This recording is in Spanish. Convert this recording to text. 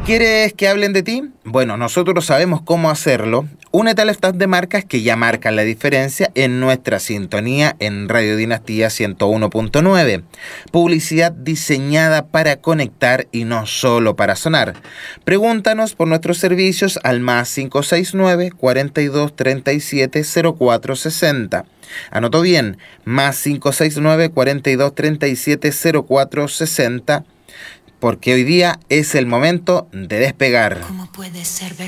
¿Quieres que hablen de ti? Bueno, nosotros sabemos cómo hacerlo. Únete al staff de marcas que ya marcan la diferencia en nuestra sintonía en Radio Dinastía 101.9. Publicidad diseñada para conectar y no solo para sonar. Pregúntanos por nuestros servicios al +569 42 37 04 60. Anotó bien, +569 42 37 04 60. Porque hoy día es el momento de despegar. ¿Cómo puede ser